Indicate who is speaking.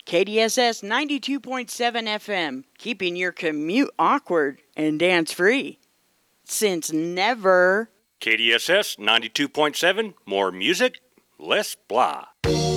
Speaker 1: KDSS 92.7 FM, keeping your commute awkward and dance-free. Since never.
Speaker 2: KDSS 92.7, more music, less blah.